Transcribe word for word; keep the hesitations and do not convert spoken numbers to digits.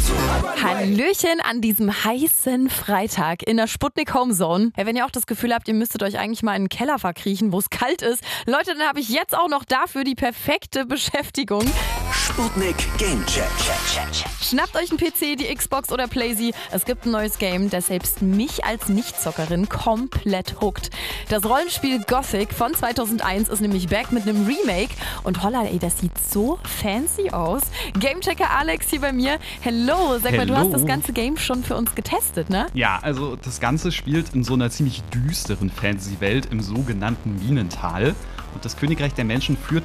Hallöchen an diesem heißen Freitag in der Sputnik Homezone. Ja, wenn ihr auch das Gefühl habt, ihr müsstet euch eigentlich mal in den Keller verkriechen, wo es kalt ist. Leute, dann habe ich jetzt auch noch dafür die perfekte Beschäftigung. Sputnik Gamecheck. Schnappt euch einen P C, die Xbox oder Playsee. Es gibt ein neues Game, das selbst mich als Nichtzockerin komplett hookt. Das Rollenspiel Gothic von zweitausendeins ist nämlich back mit einem Remake. Und holla, ey, das sieht so fancy aus. Gamechecker Alex hier bei mir. Hello, sag mal, du hast das ganze Game schon für uns getestet, ne? Ja, also das Ganze spielt in so einer ziemlich düsteren Fantasy-Welt im sogenannten Minental. Und das Königreich der Menschen führt